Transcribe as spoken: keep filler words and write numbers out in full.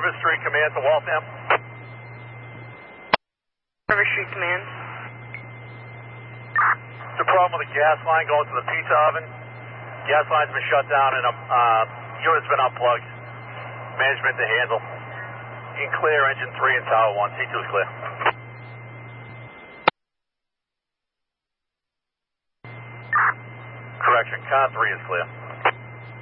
River Street Command to Waltham. River Street Command. There's a problem with the gas line going to the pizza oven. Gas line's been shut down and a uh, unit's been unplugged. Management to handle. In clear, engine three and tower one. C two is clear. Correction, con three is clear.